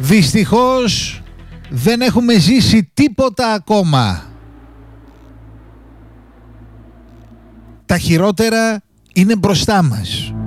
Δυστυχώς δεν έχουμε ζήσει τίποτα ακόμα. Τα χειρότερα είναι μπροστά μας.